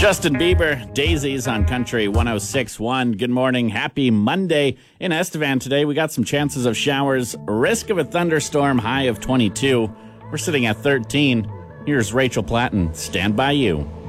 Justin Bieber, Daisies on Country 106.1. Good morning. Happy Monday. In Estevan today, we got some chances of showers, risk of a thunderstorm, high of 22. We're sitting at 13. Here's Rachel Platten. Stand by you.